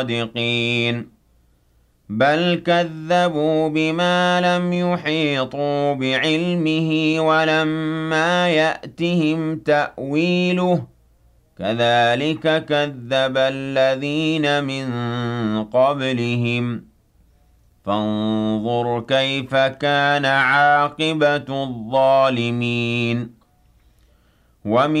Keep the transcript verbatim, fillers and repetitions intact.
الصادقين بل كذبوا بما لم يحيطوا بعلمه ولما يأتهم تأويله كذلك كذب الذين من قبلهم فانظر كيف كان عاقبة الظالمين ومن